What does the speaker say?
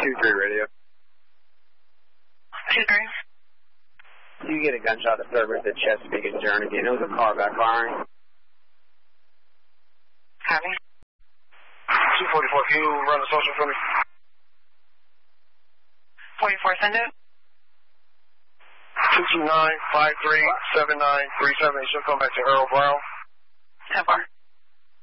2-3 radio. 2-3. You get a gunshot at Thurber at the Chesapeake and Jernigan. It was a car backfiring. Copy. 244, can you run the social for me? 44, send it. 229-537937. It should come back to Earl Brown. How far?